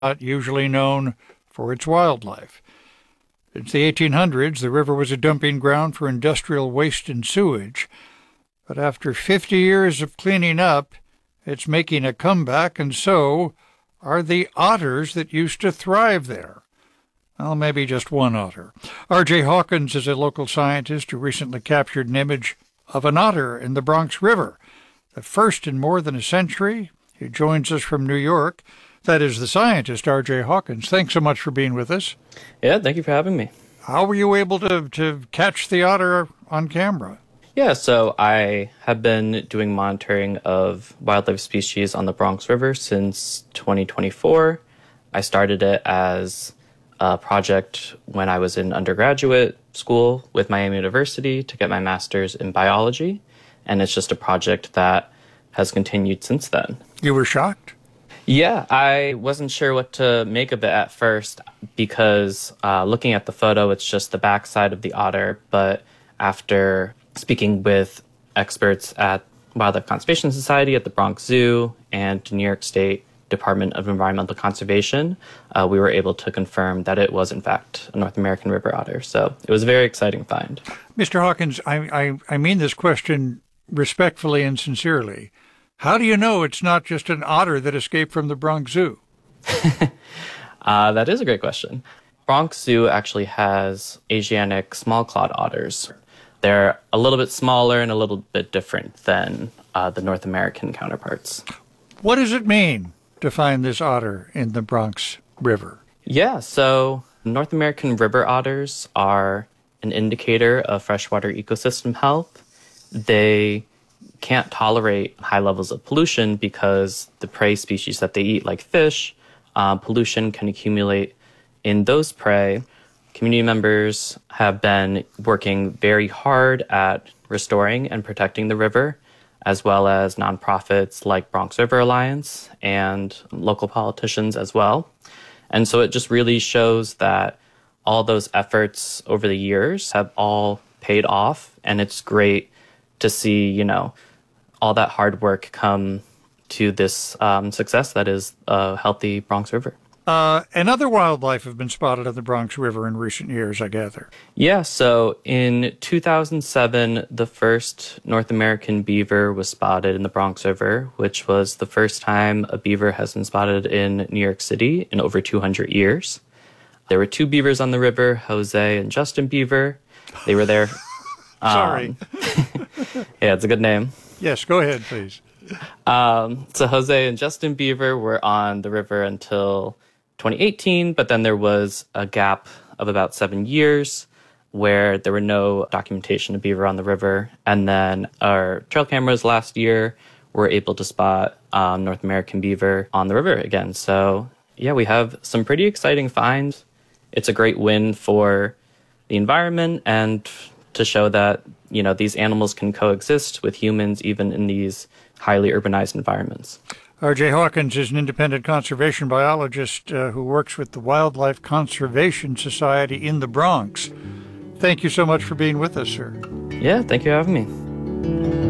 not usually known for its wildlife. Since the 1800s, the river was a dumping ground for industrial waste and sewage. But after 50 years of cleaning up, it's making a comeback, and so are the otters that used to thrive there. Well, maybe just one otter. R.J. Hawkins is a local scientist who recently captured an image of an otter in the Bronx River, the first in more than a century. He joins us from New York. That is the scientist, R.J. Hawkins. Thanks so much for being with us. Yeah, thank you for having me. How were you able to catch the otter on camera? Yeah, so I have been doing monitoring of wildlife species on the Bronx River since 2024. I started it as a project when I was in undergraduate school with Miami University to get my master's in biology, and it's just a project that has continued since then. You were shocked? Yeah, I wasn't sure what to make of it at first because looking at the photo, it's just the backside of the otter. But after speaking with experts at Wildlife Conservation Society, at the Bronx Zoo, and New York State Department of Environmental Conservation, we were able to confirm that it was, in fact, a North American river otter. So it was a very exciting find. Mr. Hawkins, I mean this question respectfully and sincerely. How do you know it's not just an otter that escaped from the Bronx Zoo? That is a great question. Bronx Zoo actually has Asiatic small-clawed otters. They're a little bit smaller and a little bit different than the North American counterparts. What does it mean to find this otter in the Bronx River? Yeah, so North American river otters are an indicator of freshwater ecosystem health. They can't tolerate high levels of pollution because the prey species that they eat, like fish, pollution can accumulate in those prey. Community members have been working very hard at restoring and protecting the river, as well as nonprofits like Bronx River Alliance and local politicians as well. And so it just really shows that all those efforts over the years have all paid off, and it's great to see, all that hard work come to this success that is a healthy Bronx River. And other wildlife have been spotted on the Bronx River in recent years, I gather. Yeah, so in 2007, the first North American beaver was spotted in the Bronx River, which was the first time a beaver has been spotted in New York City in over 200 years. There were two beavers on the river, Jose and Justin Beaver. They were there. Sorry. Yeah, it's a good name. Yes, go ahead, please. So Jose and Justin Beaver were on the river until 2018, but then there was a gap of about 7 years where there were no documentation of beaver on the river. And then our trail cameras last year were able to spot North American beaver on the river again. So yeah, we have some pretty exciting finds. It's a great win for the environment and to show that, these animals can coexist with humans even in these highly urbanized environments. R.J. Hawkins is an independent conservation biologist who works with the Wildlife Conservation Society in the Bronx. Thank you so much for being with us, sir. Yeah, thank you for having me.